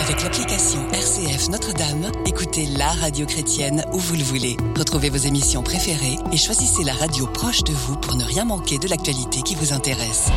Avec l'application RCF Notre-Dame, écoutez la radio chrétienne où vous le voulez. Retrouvez vos émissions préférées et choisissez la radio proche de vous pour ne rien manquer de l'actualité qui vous intéresse.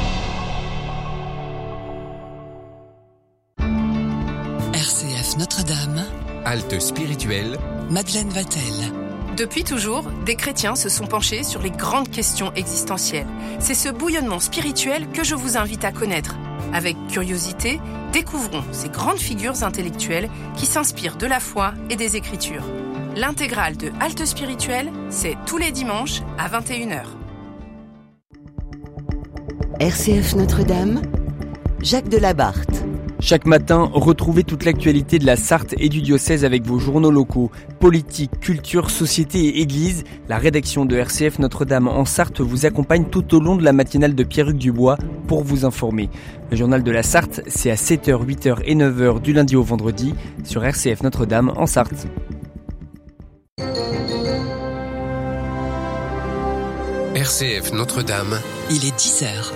RCF Notre-Dame, Halte spirituelle, Madeleine Vatel. Depuis toujours, des chrétiens se sont penchés sur les grandes questions existentielles. C'est ce bouillonnement spirituel que je vous invite à connaître. Avec curiosité, découvrons ces grandes figures intellectuelles qui s'inspirent de la foi et des Écritures. L'intégrale de Halte spirituelle, c'est tous les dimanches à 21h. RCF Notre-Dame, Jacques Delabarthe. Chaque matin, retrouvez toute l'actualité de la Sarthe et du diocèse avec vos journaux locaux. Politique, culture, société et église, la rédaction de RCF Notre-Dame en Sarthe vous accompagne tout au long de la matinale de Pierruc Dubois pour vous informer. Le journal de la Sarthe, c'est à 7h, 8h et 9h du lundi au vendredi sur RCF Notre-Dame en Sarthe. RCF Notre-Dame. Il est 10h.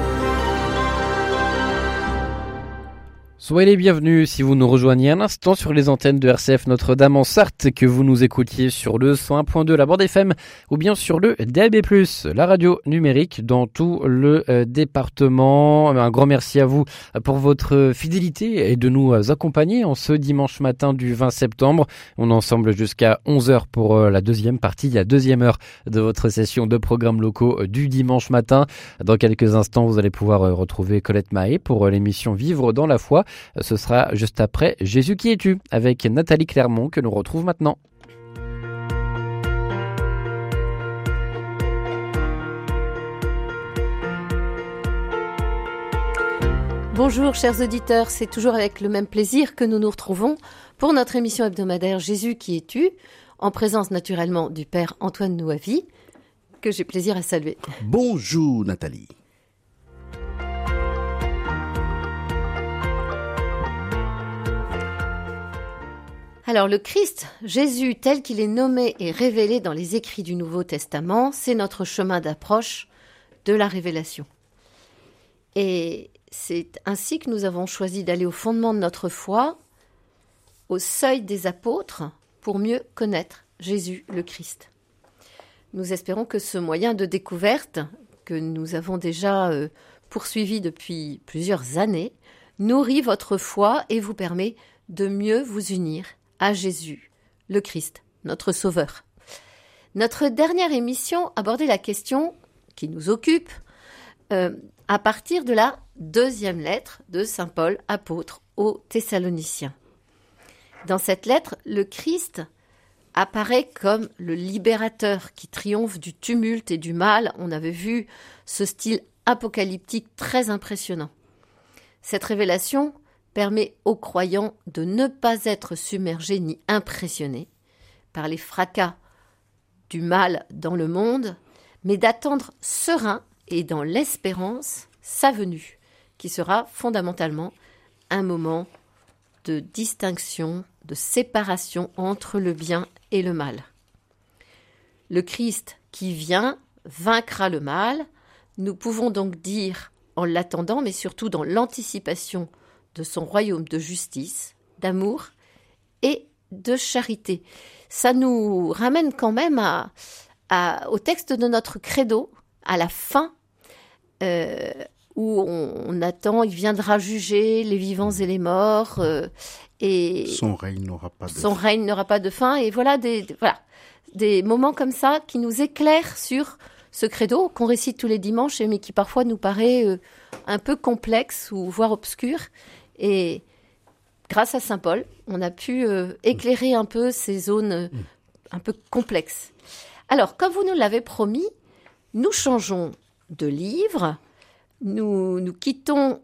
Soyez les bienvenus si vous nous rejoignez un instant sur les antennes de RCF Notre-Dame en Sarthe, que vous nous écoutiez sur le 101.2 la bande FM ou bien sur le DAB+, la radio numérique dans tout le département. Un grand merci à vous pour votre fidélité et de nous accompagner en ce dimanche matin du 20 septembre. On est ensemble jusqu'à 11h pour la deuxième partie, la deuxième heure de votre session de programmes locaux du dimanche matin. Dans quelques instants, vous allez pouvoir retrouver Colette Mahé pour l'émission Vivre dans la foi. Ce sera juste après Jésus qui es-tu avec Nathalie Clermont que l'on retrouve maintenant. Bonjour chers auditeurs, c'est toujours avec le même plaisir que nous nous retrouvons pour notre émission hebdomadaire Jésus qui es-tu, en présence naturellement du Père Antoine Nouavi, que j'ai plaisir à saluer. Bonjour Nathalie. Alors le Christ, Jésus tel qu'il est nommé et révélé dans les écrits du Nouveau Testament, c'est notre chemin d'approche de la révélation. Et c'est ainsi que nous avons choisi d'aller au fondement de notre foi, au seuil des apôtres, pour mieux connaître Jésus le Christ. Nous espérons que ce moyen de découverte, que nous avons déjà poursuivi depuis plusieurs années, nourrit votre foi et vous permet de mieux vous unir à Jésus, le Christ, notre Sauveur. Notre dernière émission abordait la question qui nous occupe à partir de la deuxième lettre de Saint Paul, apôtre aux Thessaloniciens. Dans cette lettre, le Christ apparaît comme le libérateur qui triomphe du tumulte et du mal. On avait vu ce style apocalyptique très impressionnant. Cette révélation permet aux croyants de ne pas être submergés ni impressionnés par les fracas du mal dans le monde, mais d'attendre serein et dans l'espérance sa venue, qui sera fondamentalement un moment de distinction, de séparation entre le bien et le mal. Le Christ qui vient vaincra le mal. Nous pouvons donc dire, en l'attendant, mais surtout dans l'anticipation de son royaume de justice, d'amour et de charité. Ça nous ramène quand même au texte de notre credo, à la fin, où on attend, il viendra juger les vivants et les morts, et son règne n'aura pas de fin. Et voilà des moments comme ça qui nous éclairent sur ce credo qu'on récite tous les dimanches, mais qui parfois nous paraît un peu complexe ou voire obscur. Et grâce à Saint Paul, on a pu éclairer un peu ces zones un peu complexes. Alors, comme vous nous l'avez promis, nous changeons de livre. Nous quittons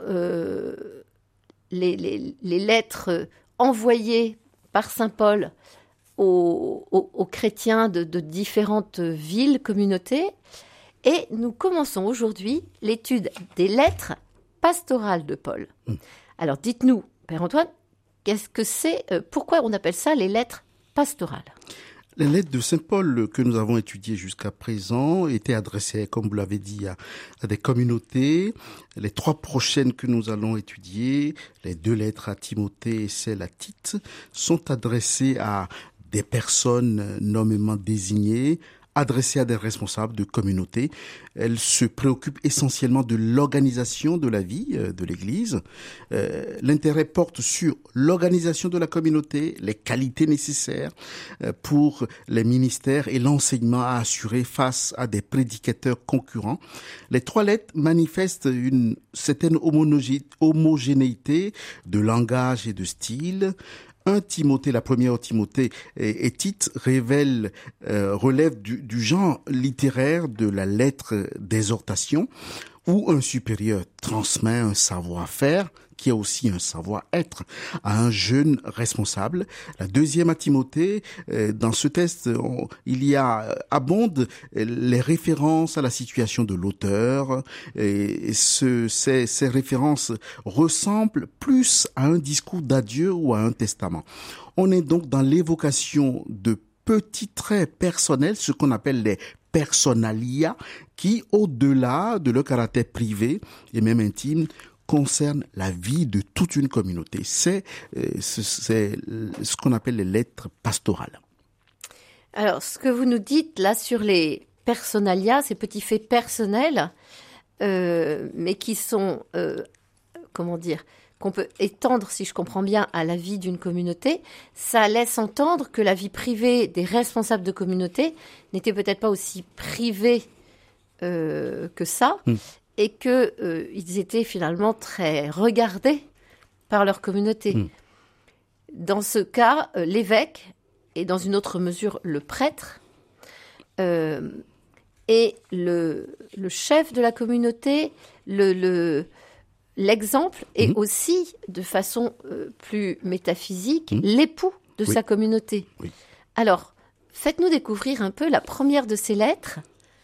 les lettres envoyées par Saint Paul aux chrétiens de différentes villes, communautés, et nous commençons aujourd'hui l'étude des lettres pastorales de Paul. Alors, dites-nous, Père Antoine, qu'est-ce que c'est, pourquoi on appelle ça les lettres pastorales ? Les lettres de Saint Paul que nous avons étudiées jusqu'à présent étaient adressées, comme vous l'avez dit, à des communautés. Les 3 prochaines que nous allons étudier, les 2 lettres à Timothée et celle à Tite, sont adressées à des personnes nommément désignées, adressées à des responsables de communautés. Elle se préoccupe essentiellement de l'organisation de la vie de l'Église. L'intérêt porte sur l'organisation de la communauté, les qualités nécessaires pour les ministères et l'enseignement à assurer face à des prédicateurs concurrents. Les 3 lettres manifestent une certaine homogénéité de langage et de style. La première Timothée et Tite relève du genre littéraire de la lettre d'exhortation où un supérieur transmet un savoir-faire qui est aussi un savoir-être à un jeune responsable. La deuxième à Timothée, dans ce texte, abondent les références à la situation de l'auteur. Et ces références ressemblent plus à un discours d'adieu ou à un testament. On est donc dans l'évocation de petits traits personnels, ce qu'on appelle les personalia, qui, au-delà de leur caractère privé et même intime, concerne la vie de toute une communauté. C'est ce qu'on appelle les lettres pastorales. Alors, ce que vous nous dites là sur les personalia, ces petits faits personnels, mais qui sont, qu'on peut étendre, si je comprends bien, à la vie d'une communauté, ça laisse entendre que la vie privée des responsables de communauté n'était peut-être pas aussi privée que ça, et qu'ils étaient finalement très regardés par leur communauté. Dans ce cas, l'évêque, et dans une autre mesure le prêtre, et le chef de la communauté, l'exemple, et aussi, de façon plus métaphysique, l'époux de sa communauté. Oui. Alors, faites-nous découvrir un peu la première de ces lettres,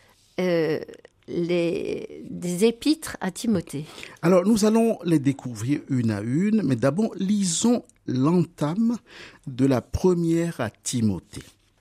des épîtres à Timothée. Alors, nous allons les découvrir une à une, mais d'abord, lisons l'entame de la première à Timothée.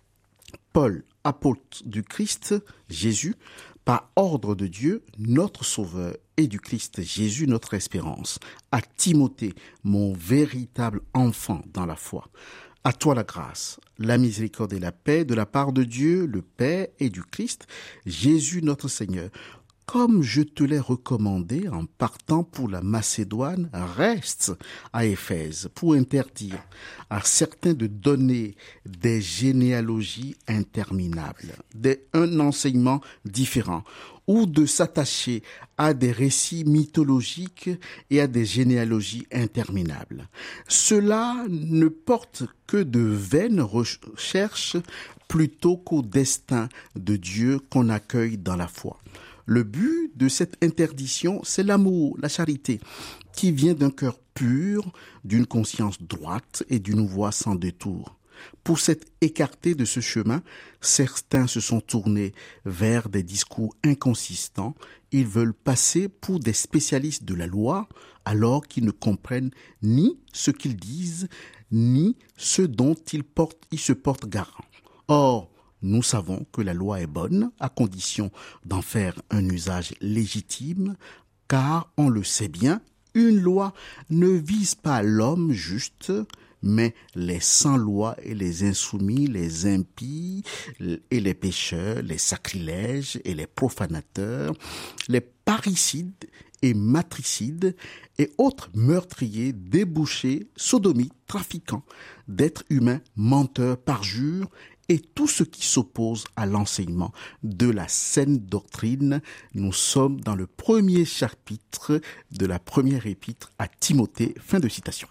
Paul, apôtre du Christ Jésus, par ordre de Dieu, notre Sauveur, et du Christ Jésus, notre espérance, à Timothée, mon véritable enfant dans la foi. À toi la grâce, la miséricorde et la paix de la part de Dieu, le Père, et du Christ, Jésus notre Seigneur. Comme je te l'ai recommandé en partant pour la Macédoine, reste à Éphèse pour interdire à certains de donner des généalogies interminables, un enseignement différent, ou de s'attacher à des récits mythologiques et à des généalogies interminables. Cela ne porte que de vaines recherches plutôt qu'au destin de Dieu qu'on accueille dans la foi. Le but de cette interdiction, c'est l'amour, la charité, qui vient d'un cœur pur, d'une conscience droite et d'une voix sans détour. Pour s'être écartés de ce chemin, certains se sont tournés vers des discours inconsistants. Ils veulent passer pour des spécialistes de la loi, alors qu'ils ne comprennent ni ce qu'ils disent, ni ce dont ils se portent garant. Or, nous savons que la loi est bonne, à condition d'en faire un usage légitime, car on le sait bien, une loi ne vise pas l'homme juste, mais les sans-loi et les insoumis, les impies et les pécheurs, les sacrilèges et les profanateurs, les parricides et matricides et autres meurtriers, débauchés, sodomites, trafiquants, d'êtres humains, menteurs, parjures, et tout ce qui s'oppose à l'enseignement de la saine doctrine. Nous sommes dans le premier chapitre de la première épître à Timothée. Fin de citation.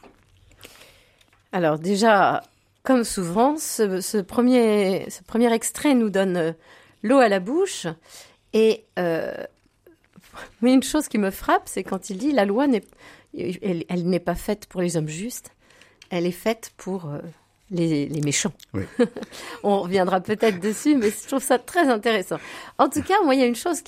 Alors déjà, comme souvent, ce premier extrait nous donne l'eau à la bouche. Et mais une chose qui me frappe, c'est quand il dit la loi elle n'est pas faite pour les hommes justes, elle est faite pour les méchants. Oui. On reviendra peut-être dessus, mais je trouve ça très intéressant. En tout cas, moi, il y a une chose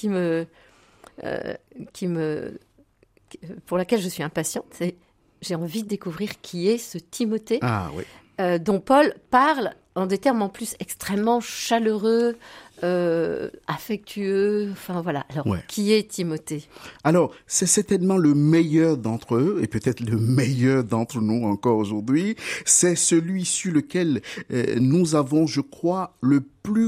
pour laquelle je suis impatiente, c'est j'ai envie de découvrir qui est ce Timothée dont Paul parle en des termes en plus extrêmement chaleureux, affectueux, enfin voilà. Alors, qui est Timothée ? Alors, c'est certainement le meilleur d'entre eux, et peut-être le meilleur d'entre nous encore aujourd'hui. C'est celui sur lequel nous avons, je crois, le plus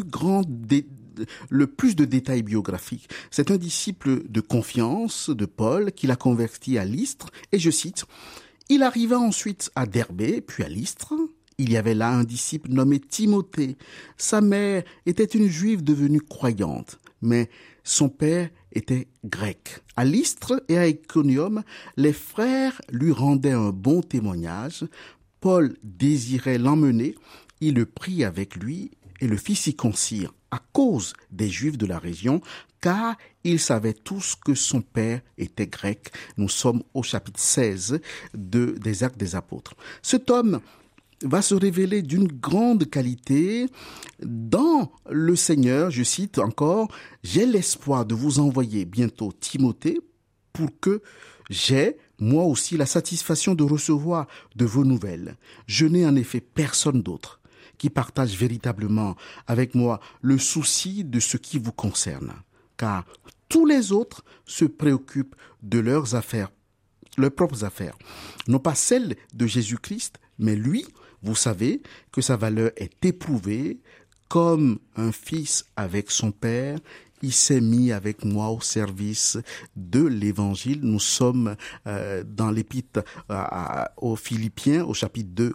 de détails biographiques. C'est un disciple de confiance de Paul qui l'a converti à Lystre, et je cite, « Il arriva ensuite à Derbé, puis à Lystre. Il y avait là un disciple nommé Timothée. Sa mère était une juive devenue croyante, mais son père était grec. À Lystre et à Iconium, les frères lui rendaient un bon témoignage. Paul désirait l'emmener. Il le prit avec lui et le fit circoncire à cause des Juifs de la région, car ils savaient tous que son père était grec. » Nous sommes au chapitre 16 des Actes des Apôtres. Cet homme va se révéler d'une grande qualité dans le Seigneur. Je cite encore, « J'ai l'espoir de vous envoyer bientôt Timothée pour que j'ai, moi aussi, la satisfaction de recevoir de vos nouvelles. Je n'ai en effet personne d'autre qui partage véritablement avec moi le souci de ce qui vous concerne, car tous les autres se préoccupent de leurs affaires, leurs propres affaires, non pas celles de Jésus-Christ, mais lui, vous savez que sa valeur est éprouvée, comme un fils avec son père. Il s'est mis avec moi au service de l'Évangile. Nous sommes dans l'épître aux Philippiens, au chapitre 2.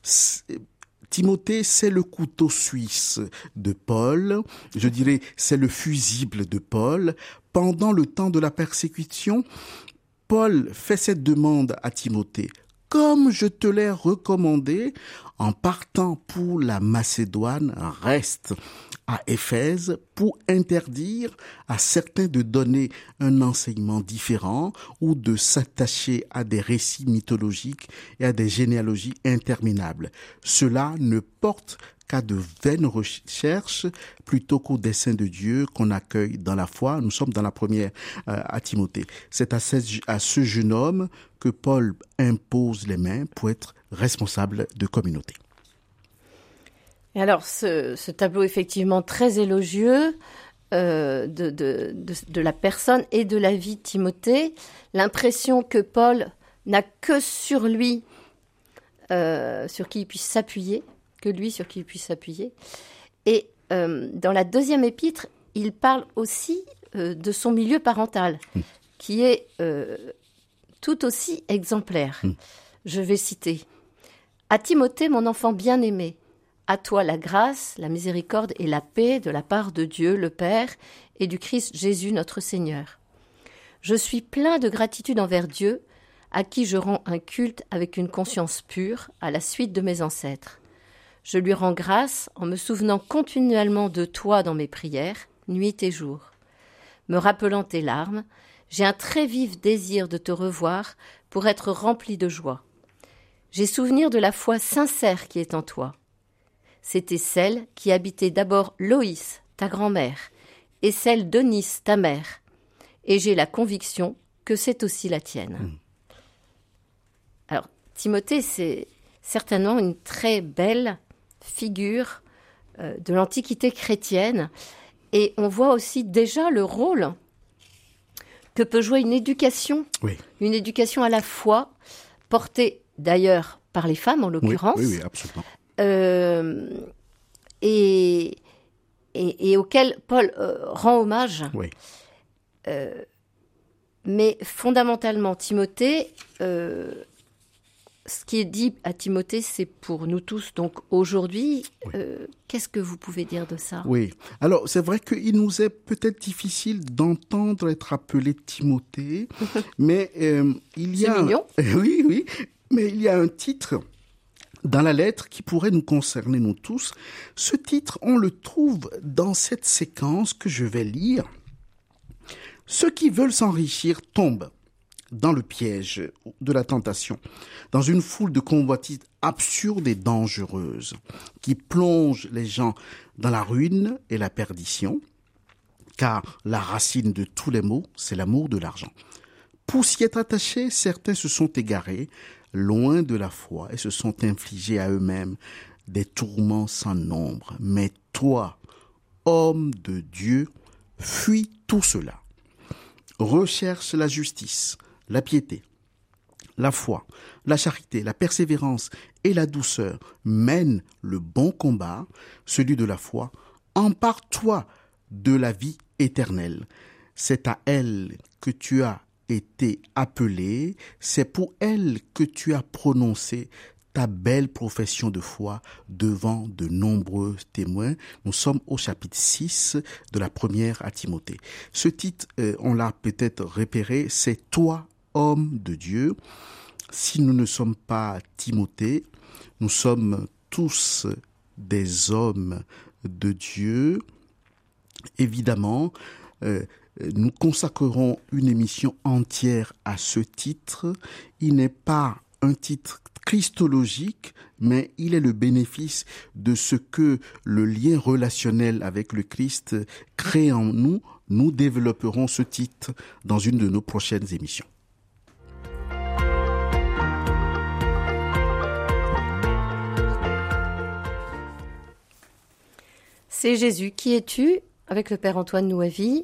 Timothée, c'est le couteau suisse de Paul. Je dirais, c'est le fusible de Paul. Pendant le temps de la persécution, Paul fait cette demande à Timothée. Comme je te l'ai recommandé, en partant pour la Macédoine, reste à Éphèse pour interdire à certains de donner un enseignement différent ou de s'attacher à des récits mythologiques et à des généalogies interminables. Cela ne porte qu'à de vaines recherches plutôt qu'au dessein de Dieu qu'on accueille dans la foi. Nous sommes dans la première à Timothée. C'est à ce jeune homme que Paul impose les mains pour être responsable de communauté. Et alors, ce tableau effectivement très élogieux de la personne et de la vie de Timothée, l'impression que Paul n'a que sur lui, sur qui il puisse s'appuyer, Et dans la deuxième épître, il parle aussi de son milieu parental, qui est tout aussi exemplaire. Je vais citer. « À Timothée, mon enfant bien-aimé, à toi la grâce, la miséricorde et la paix de la part de Dieu le Père et du Christ Jésus notre Seigneur. Je suis plein de gratitude envers Dieu, à qui je rends un culte avec une conscience pure, à la suite de mes ancêtres. Je lui rends grâce en me souvenant continuellement de toi dans mes prières, nuit et jour. Me rappelant tes larmes, j'ai un très vif désir de te revoir pour être rempli de joie. J'ai souvenir de la foi sincère qui est en toi. C'était celle qui habitait d'abord Loïs, ta grand-mère, et celle d'Eunice, ta mère. Et j'ai la conviction que c'est aussi la tienne. » Alors, Timothée, c'est certainement une très belle figure de l'Antiquité chrétienne. Et on voit aussi déjà le rôle que peut jouer une éducation à la foi, portée d'ailleurs par les femmes en l'occurrence. Oui, absolument. Et auquel Paul rend hommage. Oui. Mais fondamentalement, Timothée, ce qui est dit à Timothée, c'est pour nous tous. Donc aujourd'hui, qu'est-ce que vous pouvez dire de ça ? Oui. Alors, c'est vrai qu'il nous est peut-être difficile d'entendre être appelé Timothée, mais il y a... C'est mignon. Oui, mais il y a un titre dans la lettre qui pourrait nous concerner, nous tous. Ce titre, on le trouve dans cette séquence que je vais lire. Ceux qui veulent s'enrichir tombent dans le piège de la tentation, dans une foule de convoitises absurdes et dangereuses qui plongent les gens dans la ruine et la perdition, car la racine de tous les maux, c'est l'amour de l'argent. Pour s'y être attachés, certains se sont égarés, loin de la foi, et se sont infligés à eux-mêmes des tourments sans nombre. Mais toi, homme de Dieu, fuis tout cela. Recherche la justice, la piété, la foi, la charité, la persévérance et la douceur. Mène le bon combat, celui de la foi. Empare-toi de la vie éternelle. C'est à elle que tu as été appelé, c'est pour elle que tu as prononcé ta belle profession de foi devant de nombreux témoins. Nous sommes au chapitre 6 de la première à Timothée. Ce titre, on l'a peut-être repéré, c'est « Toi, homme de Dieu ». Si nous ne sommes pas Timothée, nous sommes tous des hommes de Dieu. Évidemment, nous consacrerons une émission entière à ce titre. Il n'est pas un titre christologique, mais il est le bénéfice de ce que le lien relationnel avec le Christ crée en nous. Nous développerons ce titre dans une de nos prochaines émissions. C'est Jésus. Qui es-tu? Avec le Père Antoine Nouavi,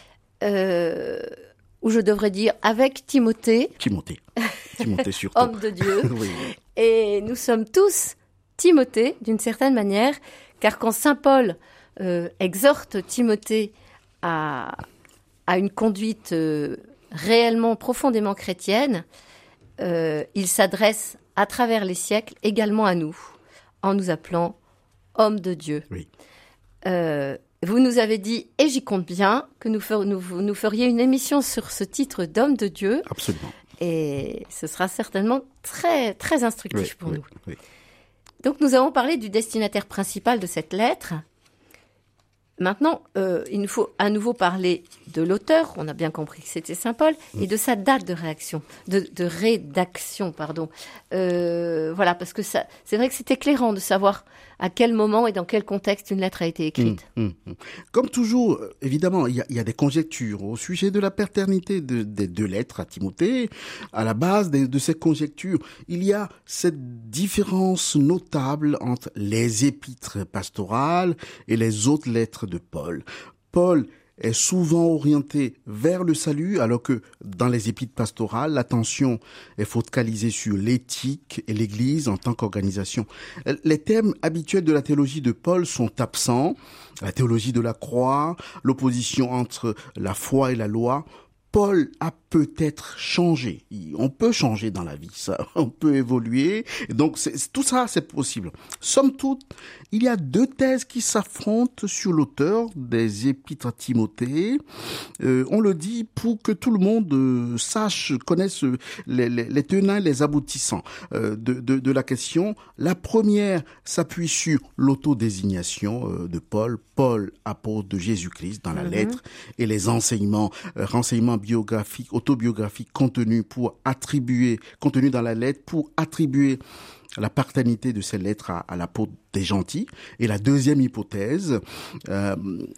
ou je devrais dire avec Timothée. Timothée surtout. Homme de Dieu. Oui. Et nous sommes tous Timothée, d'une certaine manière, car quand saint Paul exhorte Timothée à une conduite réellement, profondément chrétienne, il s'adresse à travers les siècles également à nous, en nous appelant homme de Dieu. Oui. Vous nous avez dit, et j'y compte bien, que nous feriez une émission sur ce titre d'homme de Dieu. Absolument. Et ce sera certainement très, très instructif pour nous. Oui. Donc nous avons parlé du destinataire principal de cette lettre. Maintenant, il nous faut à nouveau parler de l'auteur. On a bien compris que c'était saint Paul, et de sa date de rédaction. Voilà, parce que c'est vrai que c'est éclairant de savoir à quel moment et dans quel contexte une lettre a été écrite. Comme toujours, évidemment, il y a des conjectures au sujet de la paternité des deux lettres à Timothée. À la base de ces conjectures, il y a cette différence notable entre les épîtres pastorales et les autres lettres de Paul. Paul est souvent orienté vers le salut, alors que dans les épîtres pastorales, l'attention est focalisée sur l'éthique et l'Église en tant qu'organisation. Les thèmes habituels de la théologie de Paul sont absents. La théologie de la croix, l'opposition entre la foi et la loi. Paul a peut-être changé. On peut changer dans la vie, ça. On peut évoluer. Donc, tout ça, c'est possible. Somme toute, il y a deux thèses qui s'affrontent sur l'auteur des épîtres à Timothée. On le dit pour que tout le monde connaisse les tenants et les aboutissants de la question. La première s'appuie sur l'autodésignation de Paul. Paul, apôtre de Jésus-Christ dans la lettre, et les renseignements biographiques, autobiographiques contenus dans la lettre pour attribuer la paternité de ces lettres à l'apôtre des gentils. Et la deuxième hypothèse